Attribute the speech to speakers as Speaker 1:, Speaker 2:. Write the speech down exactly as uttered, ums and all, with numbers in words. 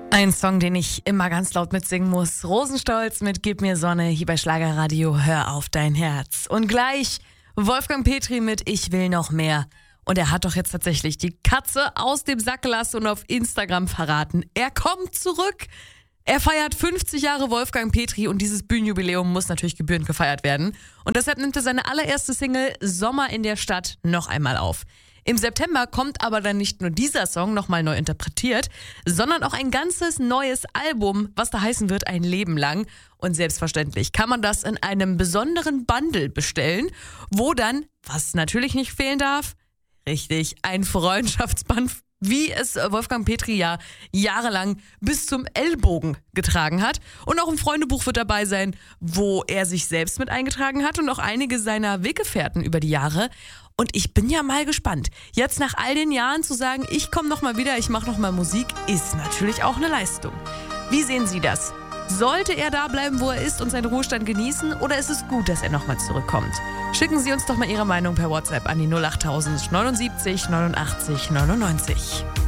Speaker 1: Ein Song, den ich immer ganz laut mitsingen muss. Rosenstolz mit Gib mir Sonne hier bei Schlagerradio. Hör auf dein Herz. Und gleich Wolfgang Petri mit Ich will noch mehr. Und er hat doch jetzt tatsächlich die Katze aus dem Sack gelassen und auf Instagram verraten. Er kommt zurück. Er feiert fünfzig Jahre Wolfgang Petri und dieses Bühnenjubiläum muss natürlich gebührend gefeiert werden. Und deshalb nimmt er seine allererste Single Sommer in der Stadt noch einmal auf. Im September kommt aber dann nicht nur dieser Song nochmal neu interpretiert, sondern auch ein ganzes neues Album, was da heißen wird Ein Leben lang. Und selbstverständlich kann man das in einem besonderen Bundle bestellen, wo dann, was natürlich nicht fehlen darf, richtig, ein Freundschaftsband, wie es Wolfgang Petri ja jahrelang bis zum Ellbogen getragen hat. Und auch ein Freundebuch wird dabei sein, wo er sich selbst mit eingetragen hat und auch einige seiner Weggefährten über die Jahre. Und ich bin ja mal gespannt. Jetzt nach all den Jahren zu sagen, ich komme noch mal wieder, ich mache noch mal Musik, ist natürlich auch eine Leistung. Wie sehen Sie das? Sollte er da bleiben, wo er ist und seinen Ruhestand genießen? Oder ist es gut, dass er noch mal zurückkommt? Schicken Sie uns doch mal Ihre Meinung per WhatsApp an die null acht tausend neunundsiebzig neunundachtzig neunundneunzig.